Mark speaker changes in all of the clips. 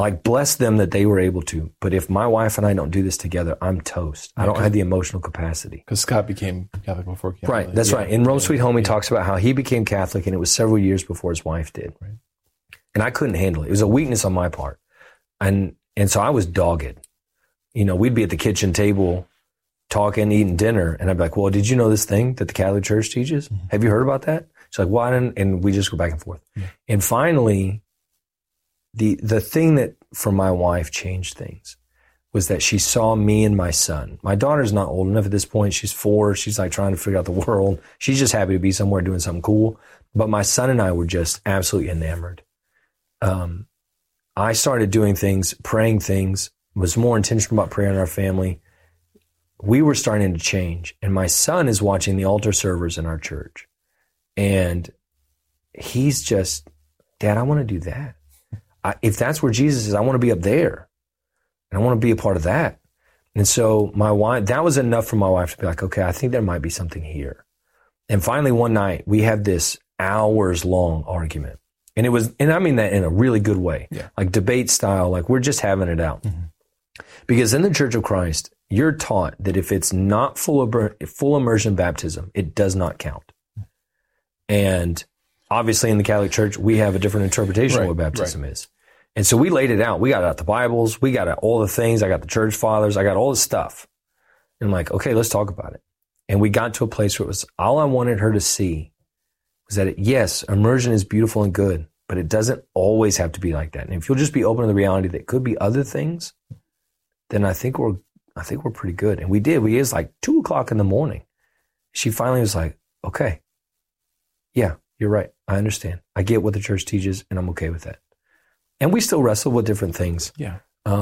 Speaker 1: Like, bless them that they were able to. But if my wife and I don't do this together, I'm toast. I don't have the emotional capacity.
Speaker 2: Because Scott became Catholic before Catholic.
Speaker 1: Right, that's right. In Rome Sweet Home, he talks about how he became Catholic, and it was several years before his wife did.
Speaker 2: Right.
Speaker 1: And I couldn't handle it. It was a weakness on my part. And so I was dogged. You know, we'd be at the kitchen table talking, eating dinner, and I'd be like, well, did you know this thing that the Catholic Church teaches? Mm-hmm. Have you heard about that? She's like, well, I didn't, and we just go back and forth. Yeah. And finally, the thing that for my wife changed things was that she saw me and my son. My daughter's not old enough at this point. She's 4. She's like trying to figure out the world. She's just happy to be somewhere doing something cool. But my son and I were just absolutely enamored. I started doing things, praying things, was more intentional about prayer in our family. We were starting to change. And my son is watching the altar servers in our church. And he's just, Dad, I want to do that. If that's where Jesus is, I want to be up there. And I want to be a part of that. And so my wife, that was enough for my wife to be like, okay, I think there might be something here. And finally one night we had this hours long argument. And I mean that in a really good way, like debate style, like we're just having it out. Mm-hmm. Because in the Church of Christ, you're taught that if it's not full immersion baptism, it does not count. And obviously in the Catholic Church, we have a different interpretation of what baptism is. And so we laid it out. We got out the Bibles. We got out all the things. I got the church fathers. I got all the stuff. And I'm like, okay, let's talk about it. And we got to a place where it was all I wanted her to see was that, yes, immersion is beautiful and good, but it doesn't always have to be like that. And if you'll just be open to the reality that it could be other things, then I think we're pretty good. And we did. It was like 2:00 in the morning. She finally was like, okay, yeah, you're right. I understand. I get what the church teaches, and I'm okay with that. And we still wrestle with different things. Yeah.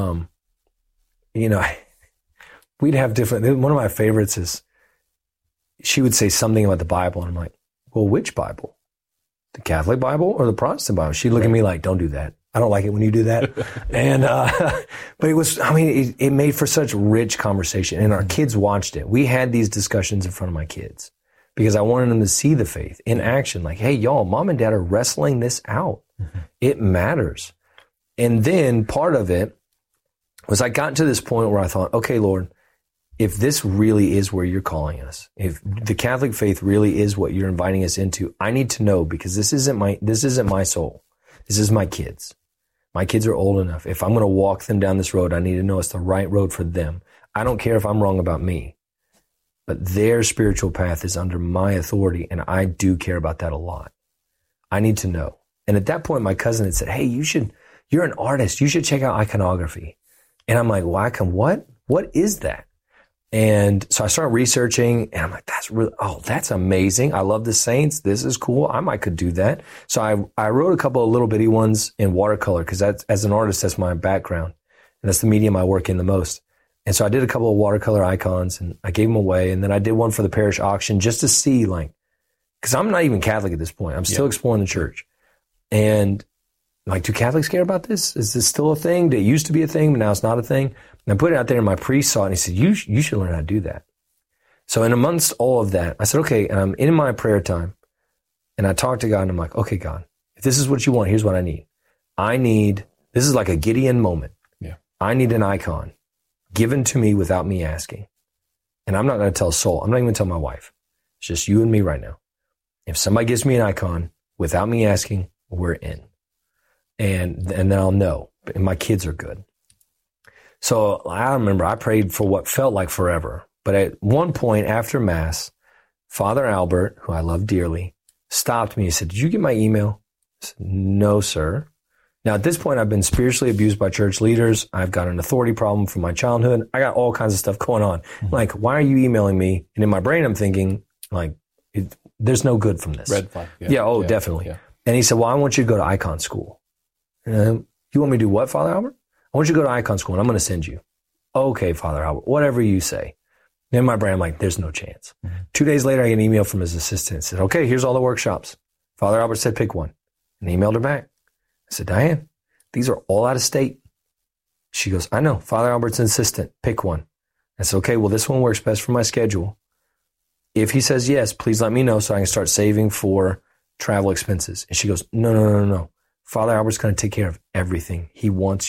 Speaker 1: You know, we'd have different, one of my favorites is she would say something about the Bible, and I'm like, well, which Bible? The Catholic Bible or the Protestant Bible? She'd look at me like, don't do that. I don't like it when you do that. And, but it was, I mean, it made for such rich conversation, and our kids watched it. We had these discussions in front of my kids because I wanted them to see the faith in action. Like, hey, y'all, mom and dad are wrestling this out. Mm-hmm. It matters. And then part of it was I got to this point where I thought, okay, Lord, if this really is where you're calling us, if the Catholic faith really is what you're inviting us into, I need to know, because this isn't my soul. This is my kids. My kids are old enough. If I'm going to walk them down this road, I need to know it's the right road for them. I don't care if I'm wrong about me, but their spiritual path is under my authority, and I do care about that a lot. I need to know. And at that point, my cousin had said, hey, you're an artist. You should check out iconography. And I'm like, well, what? What is that? And so I started researching, and I'm like, that's amazing. I love the saints. This is cool. I could do that. So I wrote a couple of little bitty ones in watercolor, because as an artist, that's my background. And that's the medium I work in the most. And so I did a couple of watercolor icons, and I gave them away. And then I did one for the parish auction just to see, like, because I'm not even Catholic at this point. I'm still exploring the church. And like, do Catholics care about this? Is this still a thing? It used to be a thing, but now it's not a thing. And I put it out there, and my priest saw it, and he said, you should learn how to do that. So in amongst all of that, I said, okay, and I'm in my prayer time, and I talked to God, and I'm like, okay, God, if this is what you want, here's what I need. This is like a Gideon moment. Yeah. I need an icon given to me without me asking. And I'm not going to tell Sol. I'm not even going to tell my wife. It's just you and me right now. If somebody gives me an icon without me asking, we're in. And then I'll know. And my kids are good. So I remember I prayed for what felt like forever. But at one point after Mass, Father Albert, who I love dearly, stopped me. He said, did you get my email? I said, no, sir. Now, at this point, I've been spiritually abused by church leaders. I've got an authority problem from my childhood. I got all kinds of stuff going on. Mm-hmm. Like, why are you emailing me? And in my brain, I'm thinking, like, there's no good from this. Red flag. Yeah, definitely. Yeah. And he said, well, I want you to go to icon school. You want me to do what, Father Albert? I want you to go to icon school, and I'm going to send you. Okay, Father Albert, whatever you say. And in my brain, I'm like, there's no chance. Mm-hmm. 2 days later, I get an email from his assistant and said, okay, here's all the workshops. Father Albert said, pick one. And he emailed her back. I said, Diane, these are all out of state. She goes, I know. Father Albert's insistent. Pick one. I said, okay, well, this one works best for my schedule. If he says yes, please let me know so I can start saving for travel expenses. And she goes, no. Father Albert's going to take care of everything. He wants